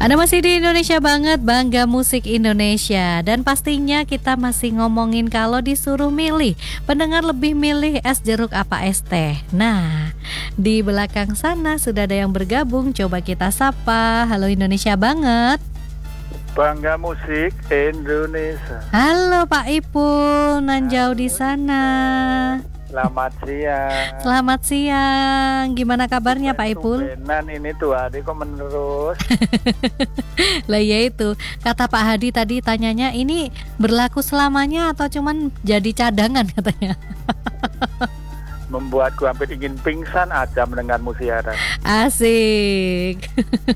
Anda masih di Indonesia banget, Bangga Musik Indonesia. Dan pastinya kita masih ngomongin kalau disuruh milih, pendengar lebih milih es jeruk apa es teh. Nah, di belakang sana sudah ada yang bergabung. Coba kita sapa. Halo Indonesia banget. Bangga Musik Indonesia. Halo Pak Ipul, nan jauh di sana. Selamat siang. Selamat siang. Gimana kabarnya Pak Ipul? Tumbenan ini tuh hari kok menerus. Lah ya itu, kata Pak Hadi tadi tanyanya ini berlaku selamanya atau cuman jadi cadangan katanya. Membuatku hampir ingin pingsan aja mendengarmu siaran. Asik.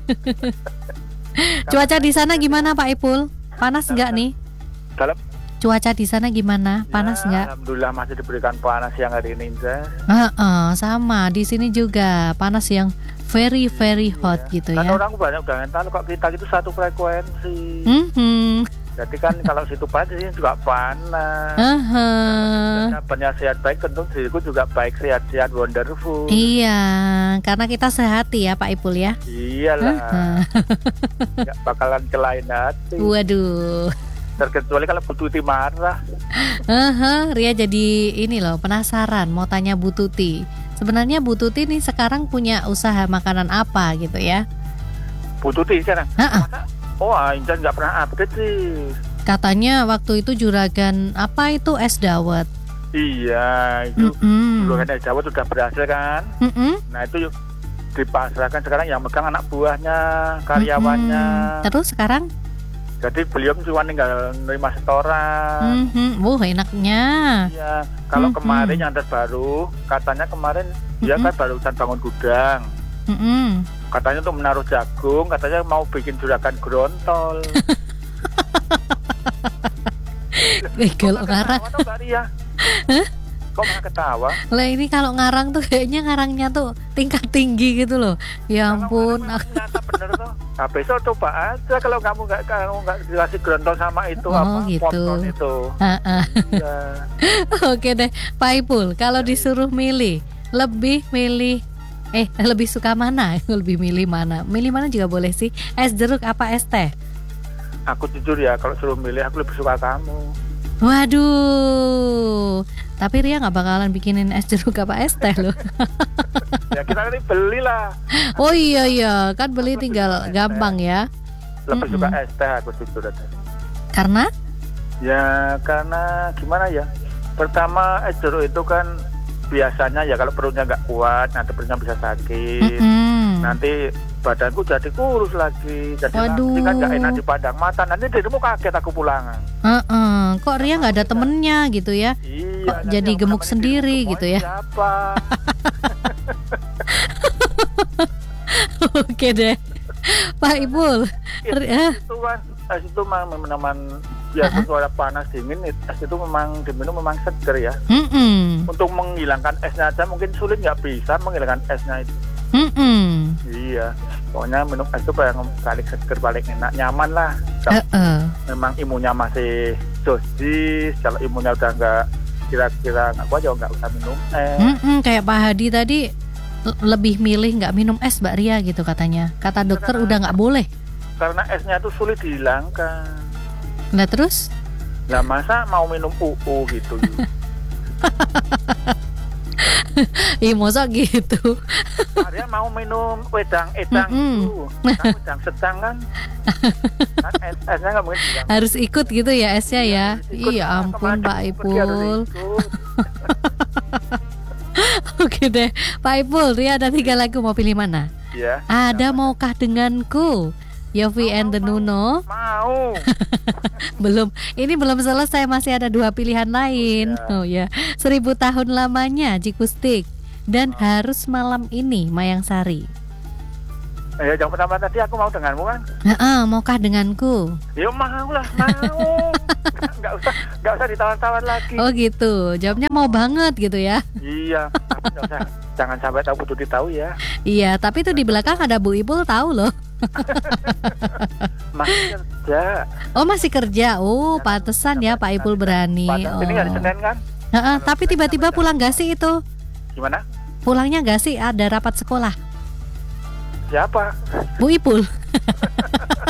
Cuaca di sana gimana Pak Ipul? Panas nggak nih? Dalam Cuaca di sana gimana? Panas nggak? Alhamdulillah masih diberikan panas yang hari ini, Inza. Sama di sini juga panas yang very hot gitu Kan ya. orang banyak banget tahu kok kita itu satu frekuensi. Jadi kan kalau situ panas sini juga panas. Kabarnya sehat baik, tentu diriku juga baik, sehat wonderful. Iya, karena kita sehati ya Pak Ipul ya. Iyalah. Gak bakalan kelain hati. Waduh. Terkecuali kalau Bu Tuti marah. Ria jadi ini loh penasaran mau tanya Bu Tuti. Sebenarnya Bu Tuti nih sekarang punya usaha makanan apa gitu ya? Bu Tuti sekarang? Oh, Intan nggak pernah update sih. Katanya waktu itu juragan apa itu es dawet. Iya, itu juragan es dawet sudah berhasil kan? Nah itu dipasrahkan sekarang yang megang anak buahnya, karyawannya. Terus sekarang? Jadi beliau cuma tinggal nerima setoran. Enaknya. Iya, kalau kemarin yang terbaru, katanya kemarin dia kan barusan bangun gudang. Katanya untuk menaruh jagung, katanya mau bikin juragan grontol. Kalau ngarang. Kok malah ketawa? Lah ini kalau ngarang tuh kayaknya ngarangnya tuh tingkat tinggi gitu loh. Ya ampun. Ternyata bener tuh. Nah, besok coba aja kalau kamu nggak dikasih grontol sama itu gitu. popcorn itu. Ya. Oke deh, Pak Ipul. Kalau disuruh milih, lebih suka mana? Lebih milih mana? Milih mana juga boleh sih. Es jeruk apa es teh? Aku jujur ya, kalau suruh milih aku lebih suka kamu. Waduh, tapi Ria nggak bakalan bikinin es jeruk apa es teh loh. Ya kita nanti belilah. Oh iya, kan beli tinggal gampang ya. Lebih suka es teh aku jujur aja. Karena? Ya karena gimana ya? Pertama es jeruk itu kan biasanya ya kalau perutnya nggak kuat, nanti perutnya bisa sakit. Nanti badanku jadi kurus lagi, jadi nanti kan nggak enak dipandang mata. Nanti dirimu kaget aku pulang. Kok Ria nggak ada temennya gitu ya? Iya. Kok jadi gemuk sendiri gitu ya? Siapa? Oke deh, Pak Ipul. Es itu memang ya suara panas dingin. Es itu memang diminum memang seger ya. Untuk menghilangkan esnya aja mungkin sulit, nggak bisa menghilangkan esnya itu. Iya, pokoknya minum es itu paling seger, paling enak, nyaman lah. Memang imunnya masih dosis. Kalau imunnya udah nggak, kira-kira nggak kuat, nggak usah minum es. Kayak Pak Hadi tadi lebih milih nggak minum es Mbak Ria gitu katanya. Kata dokter udah nggak boleh. Karena esnya itu sulit dihilangkan. Nah terus? Lah masa mau minum UU gitu? Ih mosok gitu. Maria mau minum wedang itu, wedang sedang kan esnya nggak mungkin bilang. Harus ikut gitu ya esnya ya. Iya ampun Pak Ipul. Oke deh Pak Ipul, Ria ada 3 lagu, mau pilih mana? Ya. Ada Maukah Denganku, Yovie and the Nuno. Mau. Ini belum selesai, masih ada 2 pilihan lain. Oh ya, 1000 tahun lamanya Jikustik dan Harus Malam Ini Mayang Sari. Ya yang pertama tadi aku mau denganmu kan? Maukah Denganku? Ya mau lah, mau. Nggak usah ditawar-tawar lagi. Oh gitu, jawabnya mau banget gitu ya? Iya, tapi nggak usah, jangan sampai tahu Bu Tuti tahu ya. Iya, tapi itu di belakang ada Bu Ipul tahu loh. Masih kerja. Oh masih kerja. Oh pantesan ya Pak Ipul berani. Ini hari Senin kan? Tapi tiba-tiba pulang gak sih itu? Gimana? Pulangnya gak sih ada rapat sekolah? Siapa? Bu Ipul.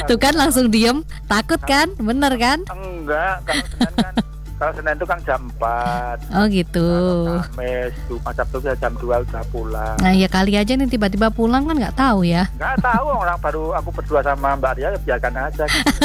Tuh kan langsung diem, takut kan? Bener kan? Enggak, kalau Senin itu kan jam 4. Oh gitu. Kamis, Jumat, Sabtu jam 2 udah pulang. Nah ya kali aja nih tiba-tiba pulang kan nggak tahu ya. Nggak tahu, orang baru aku berdua sama Mbak Ria, biarkan aja.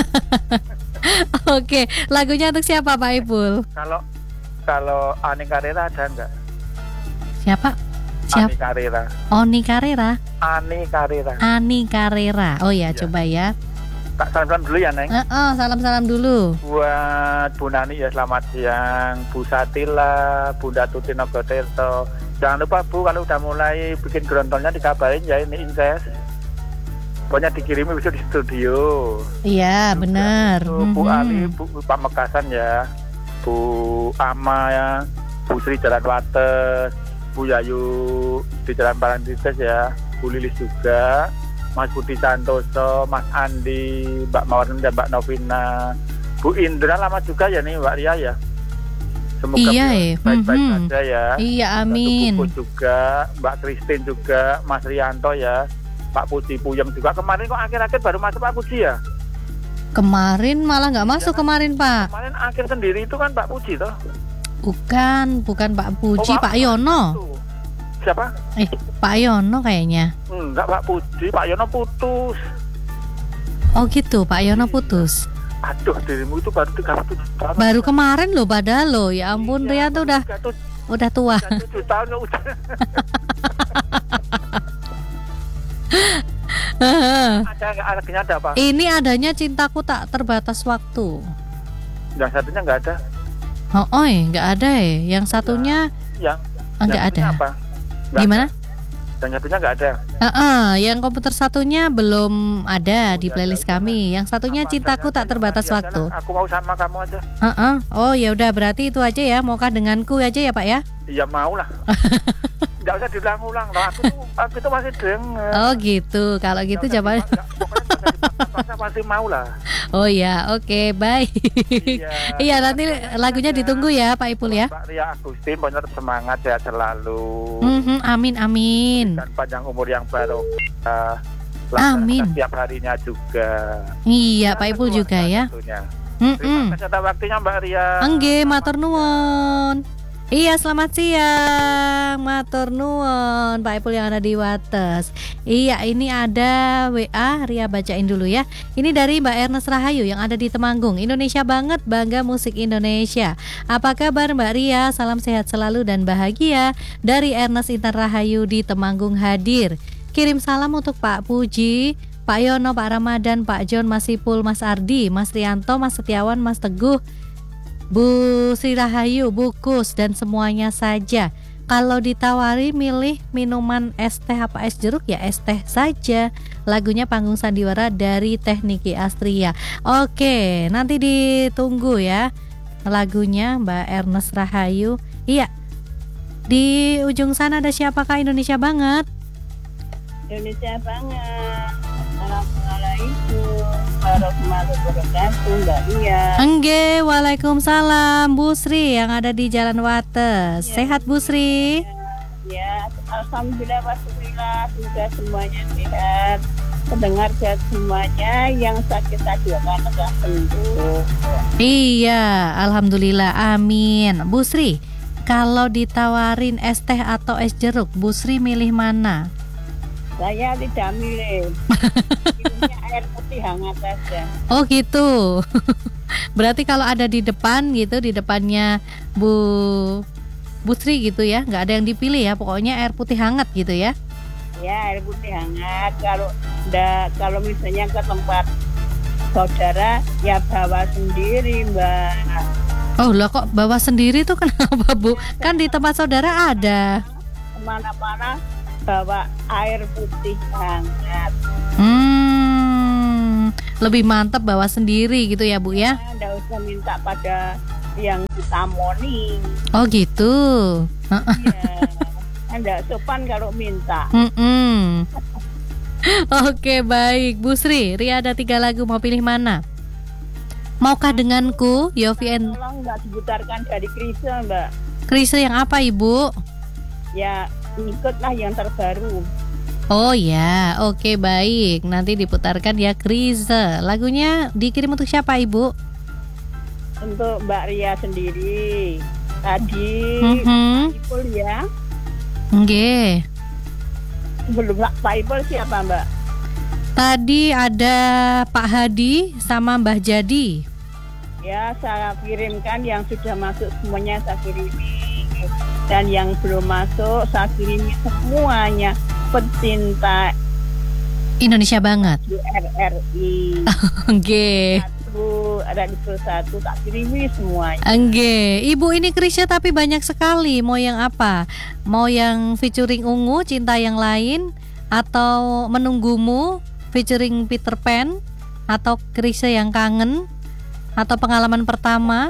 Oke, lagunya untuk siapa Pak Ipul? Kalau Ani Carrera ada nggak? Siapa? Ani Carrera. Oni Carrera. Ani Carrera. Oh ya, coba ya. Tak salam dulu ya Neng. Salam dulu. Buat Bu Nani ya selamat siang, Bu Satila, Bunda Tuti Nogotirto. Jangan lupa Bu kalau udah mulai bikin gerontolnya dikabarin ya, ini Inces. Pokoknya dikirimi bisa di studio. Iya benar. Bu Ali, Bu Pamekasan ya, Bu Ama ya, Bu Sri Jalan Wates, Bu Yayu di Jalan Parantites ya, Bu Lilis juga, Mas Budi Santoso, Mas Andi, Mbak Mawarni dan Mbak Novina, Bu Indra lama juga ya nih Mbak Ria ya. Semoga baik-baik saja ya. Iya amin. Bu juga, Mbak Christine juga, Mas Rianto ya, Pak Puji Puyeng juga. Kemarin kok akhir-akhir baru masuk Pak Puji ya? Kemarin malah nggak masuk kemarin Pak. Kemarin akhir sendiri itu kan Pak Puji toh? Bukan Pak Puji, Pak Yono. Siapa? Pak Yono kayaknya. Enggak Pak Puji, Pak Yono putus. Oh gitu, Pak Yono putus. Aduh, dirimu itu baru 37 tahun. Baru kemarin loh padahal loh. Ya ampun, Ria tuh udah tua. 7 tahun udah. Ada apa? Ini adanya Cintaku Tak Terbatas Waktu. Yang satunya nggak ada. Nggak ada ya. Yang satunya nggak ada. Apa? Gimana? Yang satunya nggak ada. Yang komputer satunya belum ada di playlist kami. Yang satunya Cintaku Tak Terbatas Waktu. Aku mau sama kamu aja. Oh ya udah berarti itu aja ya. Maukah denganku aja ya Pak ya? Iya mau lah. Nggak usah diulang-ulang. Aku tuh masih denger. Oh gitu. Kalau gitu coba. Pokoknya pasti mau lah. Oh ya, oke, baik. Iya, nanti lagunya ditunggu ya Pak Ipul ya. Pak Ria Agustin, pokoknya tetap semangat ya selalu. Amin. Dan panjang umur yang baru. Amin. Setiap harinya juga. Iya, Pak Ipul juga ya. Terima kasih atas waktunya Mbak Ria. Enggak, matur nuwun. Iya, selamat siang, matur nuwun Pak Ipul yang ada di Wates. Iya, ini ada WA, Ria bacain dulu ya. Ini dari Mbak Ernest Rahayu yang ada di Temanggung. Indonesia banget, bangga musik Indonesia. Apa kabar Mbak Ria? Salam sehat selalu dan bahagia. Dari Ernest Intan Rahayu di Temanggung hadir. Kirim salam untuk Pak Puji, Pak Yono, Pak Ramadan, Pak John, Mas Ipul, Mas Ardi, Mas Rianto, Mas Setiawan, Mas Teguh, Bu Sri Rahayu, Bu Kus, dan semuanya saja. Kalau ditawari milih minuman es teh apa es jeruk ya es teh saja. Lagunya Panggung Sandiwara dari Tekniki Astria. Oke, nanti ditunggu ya lagunya Mbak Ernest Rahayu. Iya, di ujung sana ada siapakah? Indonesia banget. Indonesia banget. Assalamualaikum warahmatullahi wabarakatuh Mbak Ria. Waalaikumsalam Bu Sri yang ada di Jalan Wates. Sehat Bu Sri? Ya, alhamdulillah wassabillah. Semoga semuanya sehat. Pendengar sehat semuanya, yang sakit akan sembuh. Iya, alhamdulillah, amin. Bu Sri, kalau ditawarin es teh atau es jeruk, Bu Sri milih mana? Saya tidak milih. Minumnya air putih hangat saja. Oh gitu. Berarti kalau ada di depan gitu, di depannya Bu Sri gitu ya, nggak ada yang dipilih ya, pokoknya air putih hangat gitu ya? Ya, air putih hangat. Kalau misalnya ke tempat saudara, ya bawa sendiri Mbak. Oh lah, kok bawa sendiri tuh kenapa Bu? Kan di tempat saudara ada. Kemana-mana bawa air putih hangat. Lebih mantap bawa sendiri gitu ya Bu ya? Nggak usah minta pada yang kita morning. Oh gitu. Iya. Nggak sopan kalau minta. Oke baik Bu Sri, Ria ada 3 lagu, mau pilih mana? Maukah Denganku, Yofi and... Tolong nggak diputarkan dari Krisya Mbak. Krisya yang apa Ibu? Ya ikutlah yang terbaru. Oh ya, oke baik. Nanti diputarkan ya Krize. Lagunya dikirim untuk siapa Ibu? Untuk Mbak Ria sendiri. Tadi Ipul ya. Nggih. Belum Pak Ipul siapa Mbak? Tadi ada Pak Hadi sama Mbah Jadi. Ya, saya kirimkan yang sudah masuk semuanya saya kirimi. Dan yang belum masuk saya kirimi semuanya. Pecinta Indonesia banget. RRI. Oke. Radio 1 tak kirimi semuanya. Oke. Ibu ini Krisya tapi banyak sekali. Mau yang apa? Mau yang featuring Ungu, Cinta Yang Lain, atau Menunggumu featuring Peter Pan, atau Krisya Yang Kangen, atau Pengalaman Pertama?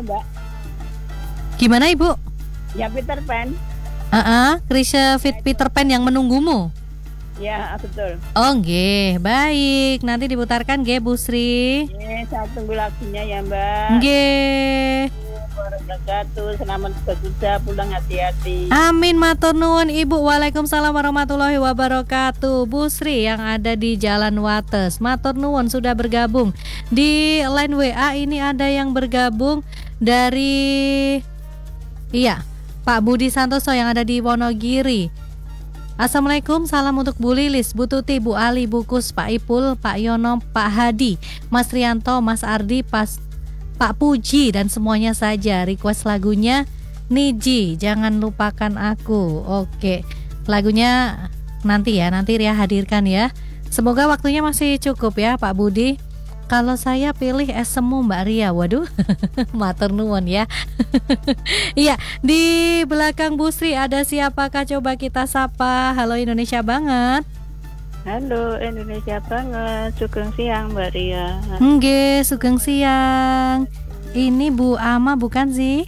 Gimana Ibu? Ya Peter Pan. Krisya fit Peter Pan Yang Menunggumu. Ya betul. Oh nggih, baik. Nanti diputarkan nggih Bu Sri. Saya tunggu lagunya ya Mbak. Nggih. Selamat bekerja, pulang hati-hati. Amin, matur nuwun Ibu. Waalaikumsalam warahmatullahi wabarakatuh. Bu Sri yang ada di Jalan Wates, matur nuwun sudah bergabung. Di line WA ini ada yang bergabung dari Pak Budi Santoso yang ada di Wonogiri. Assalamualaikum, salam untuk Bu Lilis, Bu Tuti, Bu Ali, Bu Kus, Pak Ipul, Pak Yono, Pak Hadi, Mas Rianto, Mas Ardi, Pak Puji, dan semuanya saja. Request lagunya Niji, Jangan Lupakan Aku. Oke, lagunya nanti Ria hadirkan ya. Semoga waktunya masih cukup ya Pak Budi. Kalau saya pilih es semu Mbak Ria. Waduh, matur nuwun ya. Iya, di belakang Bu Sri ada siapakah, coba kita sapa. Halo Indonesia banget. Halo Indonesia banget. Sugeng siang Mbak Ria. Nggih, sugeng siang. Ini Bu Ama bukan sih?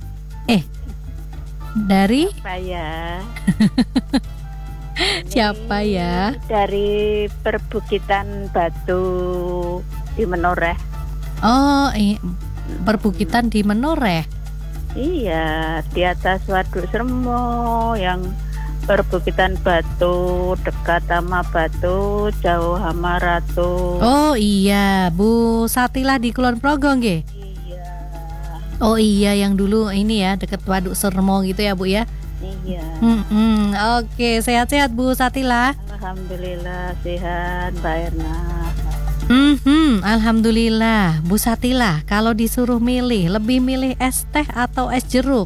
Dari apa ya? Siapa ya? Dari Perbukitan Batu di Menoreh. Oh, Perbukitan di Menoreh. Iya, di atas Waduk Sermo yang Perbukitan Batu, dekat sama Batu, jauh sama Ratu. Oh iya, Bu Satila di Kulon Progo nggih? Iya. Oh iya, yang dulu ini ya, dekat Waduk Sermo gitu ya Bu ya? Iya. Oke, sehat-sehat Bu Satila. Alhamdulillah sehat, Mbak Erna. Alhamdulillah. Bu Satila, kalau disuruh milih, lebih milih es teh atau es jeruk?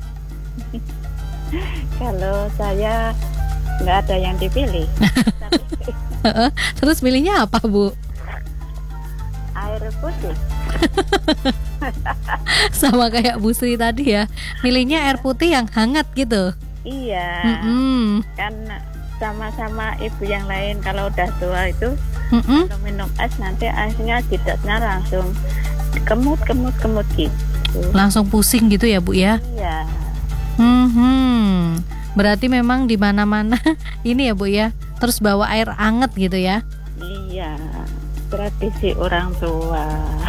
Kalau saya nggak ada yang dipilih. Terus milihnya apa Bu? Air putih. Sama kayak Bu Sri tadi ya, milihnya air putih yang hangat gitu. Iya. Kan sama-sama ibu yang lain kalau udah tua itu kalau minum es nanti esnya tidaknya langsung kemut gitu. Langsung pusing gitu ya Bu ya? Iya. Berarti memang di mana-mana ini ya Bu ya, terus bawa air anget gitu ya? Iya, tradisi orang tua.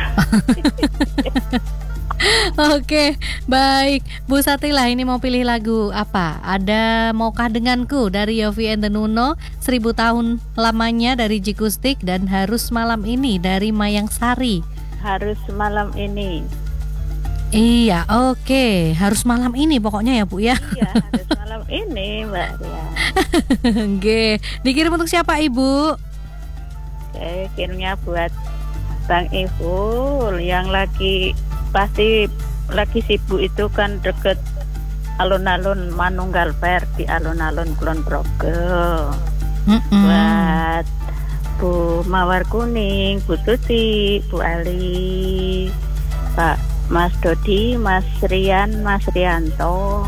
Oke, baik Bu Satila, ini mau pilih lagu apa? Ada Maukah Denganku dari Yovie and the Nuno, 1000 tahun lamanya dari Jikustik, dan Harus Malam Ini dari Mayang Sari. Harus malam ini. Iya, oke. Harus malam ini pokoknya ya Bu ya. Iya, harus malam ini Mbak Ria. Oke, dikirim untuk siapa Ibu? Kirimnya buat Bang Iful yang pasti lagi sibuk itu kan deket alun-alun Manunggal Fair di alun-alun Kulon Progo. Buat Bu Mawar Kuning, Bu Tuti, Bu Ali, Pak Mas Dodi, Mas Rian, Mas Rianto,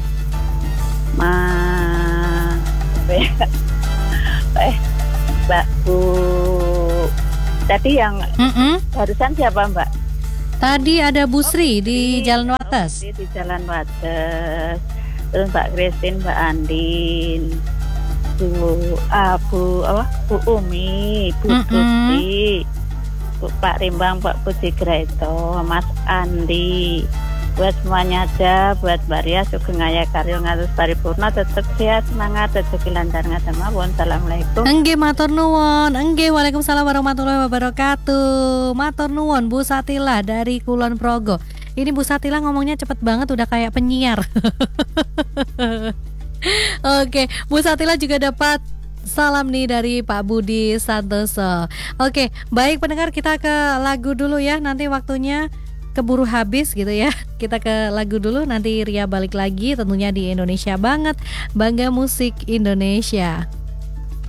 Mbak Bu. Tadi yang barusan siapa Mbak? Tadi ada Bu Sri di Jalan Wates. Di Jalan Wates. Terus Mbak Christine, Mbak Andin, Bu Umi, Bu Tuti, Pak Rimbang, Pak Puji Greto, Mas Andi, buat semuanya aja, buat Mbak Ria Sugeng Aya Karyo ngatus paripurna, tetap sehat, semangat, rezeki lancar ngaten mawon. Assalamualaikum. Enggih matur nuwun. Enggih, waalaikumsalam warahmatullahi wabarakatuh. Matur nuwun Bu Satila dari Kulon Progo. Ini Bu Satila ngomongnya cepet banget, udah kayak penyiar. Oke, Bu Satila juga dapat salam nih dari Pak Budi Santoso. Oke, baik pendengar, kita ke lagu dulu ya. Nanti waktunya keburu habis gitu ya. Kita ke lagu dulu, nanti Ria balik lagi tentunya di Indonesia Banget, Bangga Musik Indonesia.